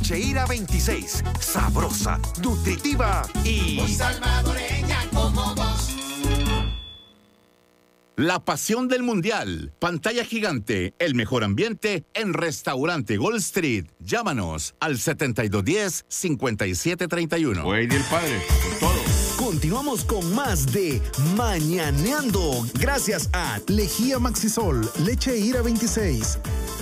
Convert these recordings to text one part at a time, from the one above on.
Lecheíra 26, sabrosa, nutritiva y salvadoreña como vos. La pasión del mundial. Pantalla gigante. El mejor ambiente en Restaurante Gold Street. Llámanos al 7210-5731. Güey del padre, con todo. Continuamos con más de Mañaneando. Gracias a Lejía Maxisol, Lecheíra 26.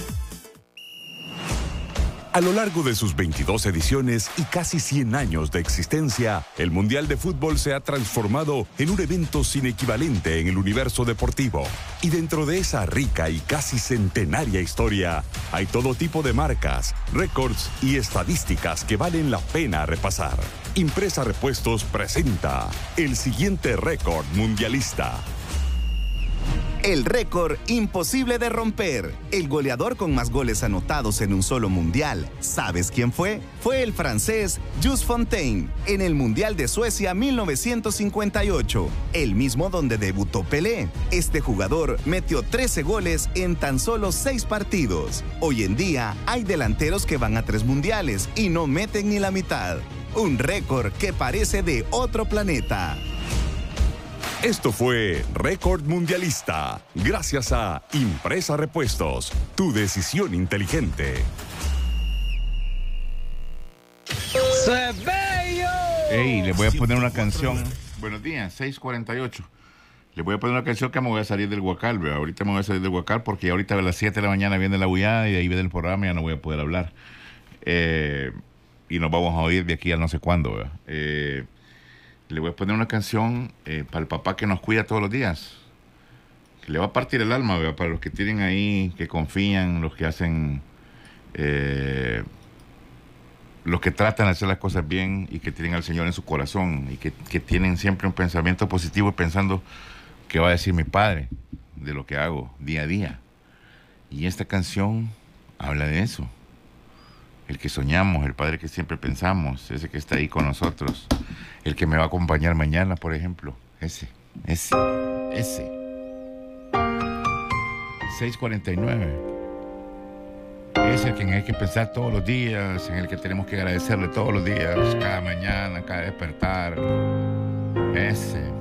A lo largo de sus 22 ediciones y casi 100 años de existencia, el Mundial de Fútbol se ha transformado en un evento sin equivalente en el universo deportivo. Y dentro de esa rica y casi centenaria historia, hay todo tipo de marcas, récords y estadísticas que valen la pena repasar. Impresa Repuestos presenta el siguiente récord mundialista. El récord imposible de romper. El goleador con más goles anotados en un solo mundial. ¿Sabes quién fue? Fue el francés Jules Fontaine en el Mundial de Suecia 1958, el mismo donde debutó Pelé. Este jugador metió 13 goles en tan solo 6 partidos. Hoy en día hay delanteros que van a 3 mundiales y no meten ni la mitad. Un récord que parece de otro planeta. Esto fue Récord Mundialista, gracias a Impresa Repuestos, tu decisión inteligente. Ey, le voy a poner una canción. Buenos días, 6:48. Le voy a poner una canción que me voy a salir del Huacal, ¿verdad? Ahorita me voy a salir del Huacal porque ahorita a las 7 de la mañana viene la bullada y de ahí viene el programa y ya no voy a poder hablar. Y nos vamos a oír de aquí a no sé cuándo, ¿verdad? Le voy a poner una canción para el papá que nos cuida todos los días. Que le va a partir el alma, ¿verdad? Para los que tienen ahí, que confían, los que hacen... los que tratan de hacer las cosas bien y que tienen al Señor en su corazón y que tienen siempre un pensamiento positivo pensando qué va a decir mi padre de lo que hago día a día. Y esta canción habla de eso. El que soñamos, el padre que siempre pensamos, ese que está ahí con nosotros, el que me va a acompañar mañana, por ejemplo, ese. 6:49. Es el que hay que pensar todos los días, en el que tenemos que agradecerle todos los días, cada mañana, cada despertar. Ese.